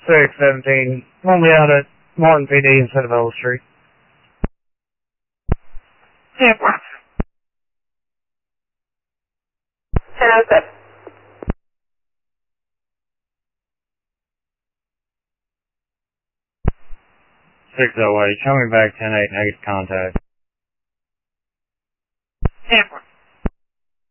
617. We'll be out at Martin PD instead of Ellis Street. Yeah. 1007. 608. Show me back 10-8 negative contact. Yeah.